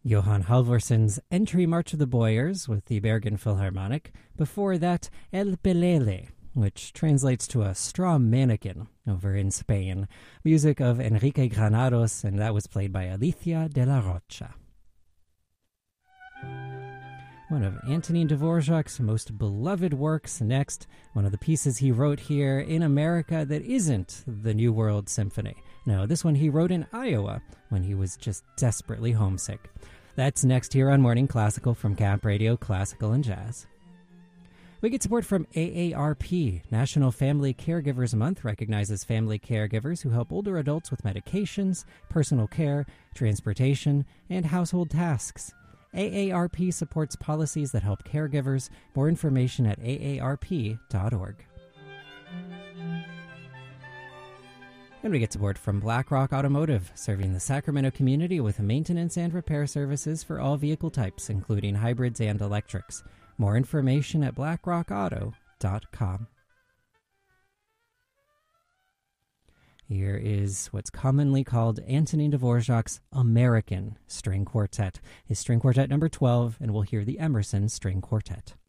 Johann Halvorson's Entry March of the Boyars with the Bergen Philharmonic. Before that, El Pelele, which translates to a straw mannequin over in Spain. Music of Enrique Granados, and that was played by Alicia de la Rocha. One of Antonin Dvorak's most beloved works next, one of the pieces he wrote here in America that isn't the New World Symphony. No, this one he wrote in Iowa when he was just desperately homesick. That's next here on Morning Classical from Camp Radio Classical and Jazz. We get support from AARP. National Family Caregivers Month recognizes family caregivers who help older adults with medications, personal care, transportation, and household tasks. AARP supports policies that help caregivers. More information at aarp.org. And we get support from BlackRock Automotive, serving the Sacramento community with maintenance and repair services for all vehicle types, including hybrids and electrics. More information at blackrockauto.com. Here is what's commonly called Antonin Dvorak's American String Quartet, his String Quartet number 12, and we'll hear the Emerson String Quartet.